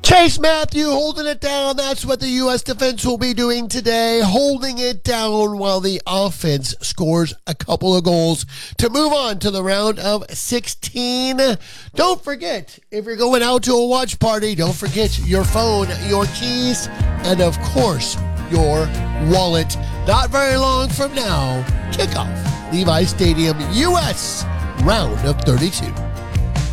Chase Matthew holding it down. That's what the U.S. defense will be doing today, holding it down while the offense scores a couple of goals to move on to the round of 16. Don't forget, if you're going out to a watch party, don't forget your phone, your keys, and of course, your wallet. Not very long from now, kickoff, Levi Stadium, U.S. round of 32.